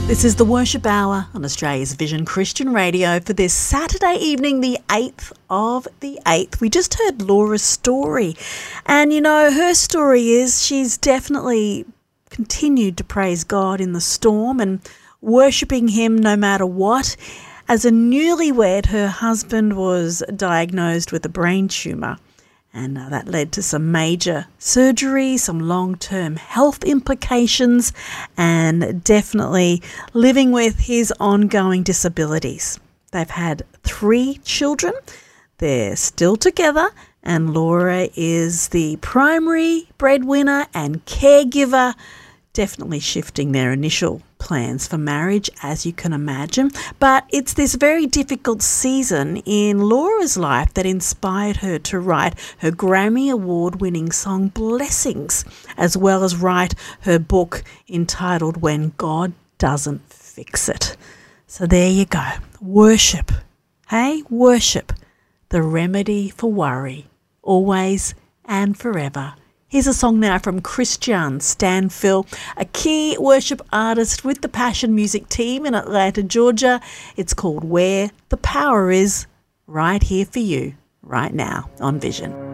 This is the Worship Hour on Australia's Vision Christian Radio for this Saturday evening, the 8th of the 8th. We just heard Laura's story, and you know, her story is she's definitely continued to praise God in the storm and worshipping Him no matter what. As a newlywed, her husband was diagnosed with a brain tumour, and that led to some major surgery, some long-term health implications, and definitely living with his ongoing disabilities. They've had 3 children. They're still together, and Laura is the primary breadwinner and caregiver, definitely shifting their initial plans for marriage, as you can imagine. But it's this very difficult season in Laura's life that inspired her to write her Grammy Award-winning song Blessings, as well as write her book entitled When God Doesn't Fix It. So there you go. Worship. Hey, worship. The remedy for worry, always and forever. Here's a song now from Christian Stanfill, a key worship artist with the Passion Music team in Atlanta, Georgia. It's called Where the Power Is, right here for you, right now on Vision.